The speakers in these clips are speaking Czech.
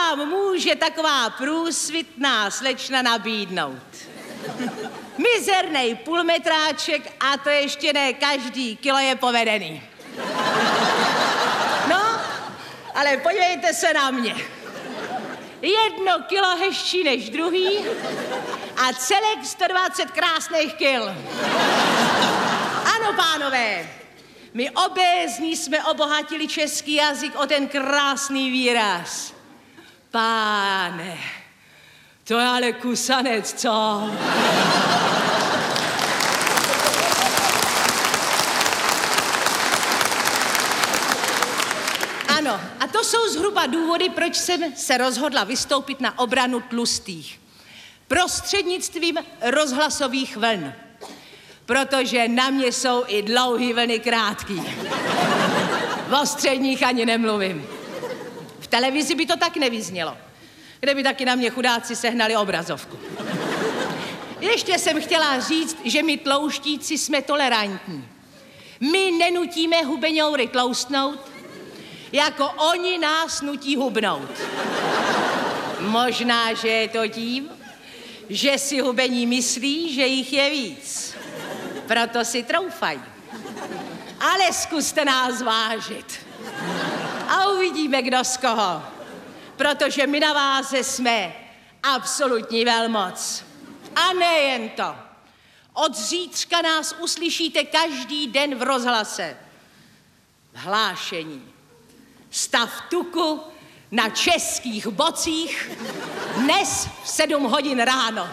vám může taková průsvitná slečna nabídnout? Mizernej půlmetráček a to ještě ne každý kilo je povedený. No, ale podívejte se na mě. 1 kilo hezčí než druhý a celek 120 krásných kil. Ano, pánové, my obézní jsme obohatili český jazyk o ten krásný výraz. Páne, to je ale kusanec, co? Ano, a to jsou zhruba důvody, proč jsem se rozhodla vystoupit na obranu tlustých. Prostřednictvím rozhlasových vln. Protože na mě jsou i dlouhý vlny krátký. O středních ani nemluvím. V televizi by to tak nevyznělo. Kde by taky na mě chudáci sehnali obrazovku. Ještě jsem chtěla říct, že my tlouštíci jsme tolerantní. My nenutíme hubeňoury tloustnout, jako oni nás nutí hubnout. Možná, že je to tím, že si hubení myslí, že jich je víc. Proto si troufají. Ale zkuste nás vážit. A uvidíme, kdo z koho. Protože my na váze jsme absolutní velmoc. A nejen to. Od zítřka nás uslyšíte každý den v rozhlase. Hlášení. Stav tuku na českých bocích dnes v 7 hodin ráno.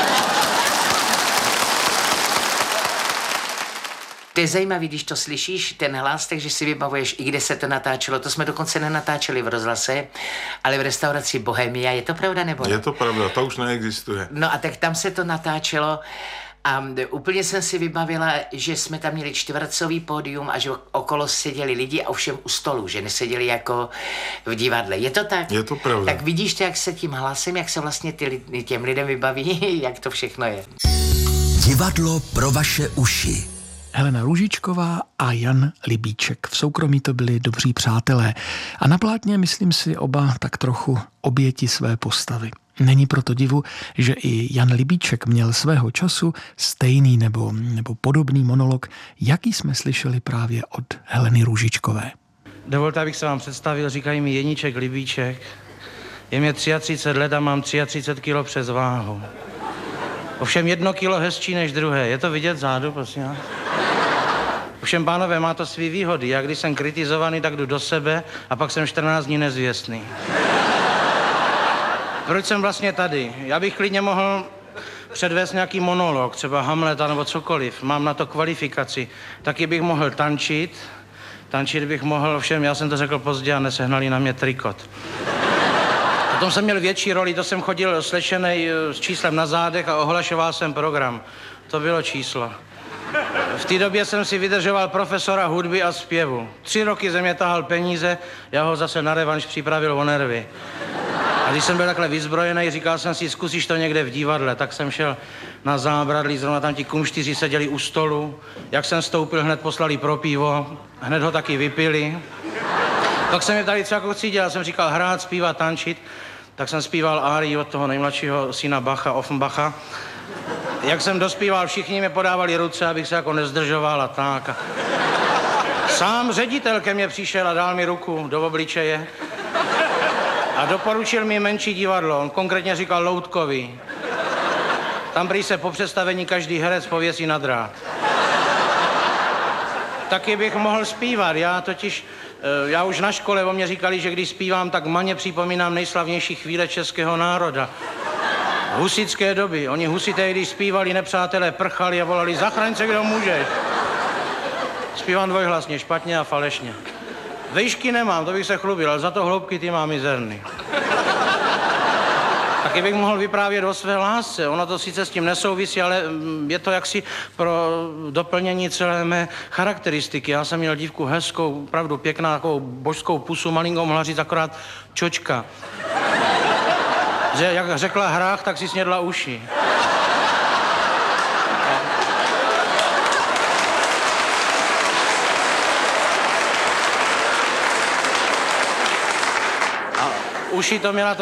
To je zajímavý, když to slyšíš, ten hlas, takže si vybavuješ, i kde se to natáčelo. To jsme dokonce nenatáčeli v rozhlase, ale v restauraci Bohemia. Je to pravda, nebo ne? Je to pravda, to už neexistuje. No a tak tam se to natáčelo a úplně jsem si vybavila, že jsme tam měli čtvercový pódium a že okolo seděli lidi a ovšem u stolu, že neseděli jako v divadle. Je to tak? Je to pravda. Tak vidíš to, jak se tím hlasem, jak se vlastně těm lidem vybaví, jak to všechno je. Divadlo pro vaše uši. Helena Růžičková a Jan Libíček. V soukromí to byli dobří přátelé. A na plátně, myslím si, oba tak trochu oběti své postavy. Není proto divu, že i Jan Libíček měl svého času stejný nebo podobný monolog, jaký jsme slyšeli právě od Heleny Růžičkové. Dovolte, abych se vám představil, říkají mi Jeníček Libíček. Je mě 33 let a mám 33 kilo přes váhu. Ovšem 1 kilo hezčí než druhé. Je to vidět zádu, prosím? Ovšem, pánové, má to svý výhody. Já když jsem kritizovaný, tak jdu do sebe a pak jsem 14 dní nezvěstný. Proč jsem vlastně tady? Já bych klidně mohl předvést nějaký monolog, třeba Hamleta nebo cokoliv. Mám na to kvalifikaci. Taky bych mohl tančit. Tančit bych mohl, ovšem, já jsem to řekl pozdě a nesehnali na mě trikot. Potom jsem měl větší roli, to jsem chodil slečenej s číslem na zádech a ohlašoval jsem program. To bylo číslo. V té době jsem si vydržoval profesora hudby a zpěvu. 3 roky ze mě tahal peníze, já ho zase na revanš připravil o nervy. A když jsem byl takhle vyzbrojený, říkal jsem si, zkusíš to někde v divadle, tak jsem šel na Zábradlí, zrovna tam ti kumštyři seděli u stolu. Jak jsem vstoupil, hned poslali pro pivo, hned ho taky vypili. Tak se mě ptali, co jako chci dělat, jsem říkal hrát, zpívat, tančit. Tak jsem zpíval árii od toho nejmladšího syna Bacha, Offenbacha. Jak jsem dospíval, všichni mi podávali ruce, abych se jako nezdržoval a tak. Sám ředitel ke mně přišel a dal mi ruku do obličeje a doporučil mi menší divadlo. On konkrétně říkal loutkový. Tam prý se po představení každý herec pověsí na drát. Taky bych mohl zpívat, já už na škole o mě říkali, že když zpívám, tak maně připomínám nejslavnější chvíle českého národa. Husitské doby. Oni husité, když zpívali, nepřátelé prchali a volali zachraň se, kdo můžeš. Zpívám dvojhlasně, špatně a falešně. Vejšky nemám, to bych se chlubil, ale za to hloubky ty mám mizerný. Taky bych mohl vyprávět o své lásce. Ono to sice s tím nesouvisí, ale je to jaksi pro doplnění celé mé charakteristiky. Já jsem měl dívku hezkou, opravdu pěkná, takovou božskou pusu, malinkou mohla říct akorát čočka. Že jak řekla hrách, tak si snědla uši. A uši to měla